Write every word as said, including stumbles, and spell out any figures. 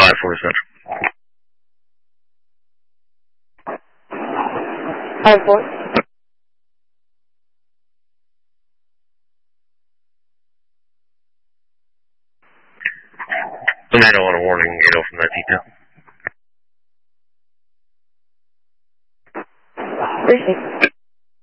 five four Central. five four. Tomato on a warning, eight oh from that detail. Appreciate it.